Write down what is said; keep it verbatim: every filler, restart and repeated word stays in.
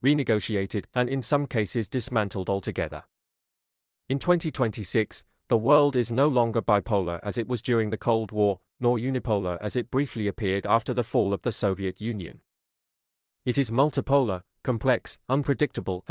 renegotiated, and in some cases dismantled altogether. In twenty twenty-six, the world is no longer bipolar as it was during the Cold War, nor unipolar as it briefly appeared after the fall of the Soviet Union. It is multipolar, complex, unpredictable,